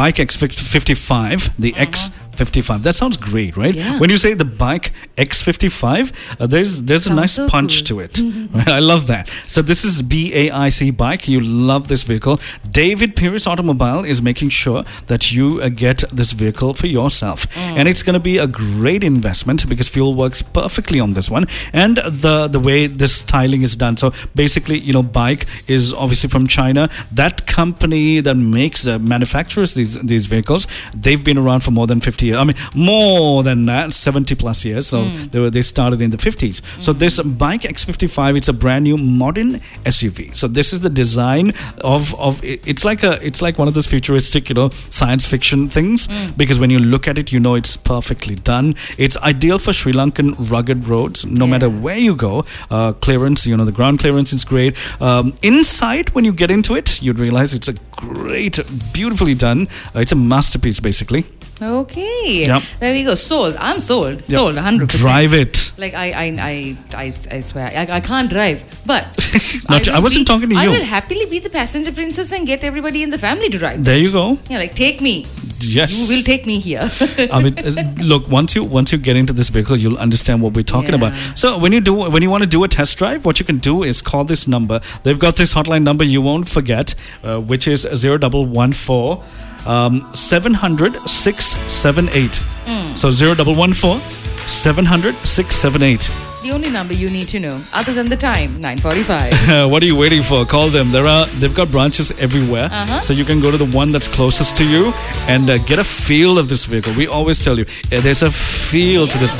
bike X55, the X55. That sounds great, right? Yeah. When you say the bike X55, there's a nice so punch cool. to it. Right? I love that. So this is BAIC bike. You love this vehicle. David Pierce Automobile is making sure that you get this vehicle for yourself, and it's going to be a great investment because fuel works perfectly on this one, and the way this styling is done. So basically, bike is obviously from China. That company that manufactures these vehicles, they've been around for more than 50 years. I mean, more than that, 70 plus years. So they started in the 50s. So this bike X55, it's a brand new modern SUV. So this is the design of it's like one of those futuristic, science fiction things, because when you look at it, it's perfectly done. It's ideal for Sri Lankan rugged roads, no matter where you go. Clearance, the ground clearance is great. Inside, when you get into it, you'd realize it's a great, beautifully done. It's a masterpiece, basically. Okay. Yep. There we go. Sold. I'm sold. Yep. Sold 100%. Drive it. Like I swear I can't drive, but I wasn't talking to you. I will happily be the passenger princess and get everybody in the family to drive. There you go. Yeah, like take me. Yes. You will take me here. I mean, look, once you get into this vehicle, you'll understand what we're talking about. So when you want to do a test drive, what you can do is call this number. They've got this hotline number you won't forget, which is 0114 700 678. So 0114 700 678. The only number you need to know, other than the time, 9:45. What are you waiting for? Call them. They've got branches everywhere, so you can go to the one that's closest to you and get a feel of this vehicle. We always tell you, there's a feel to this vehicle.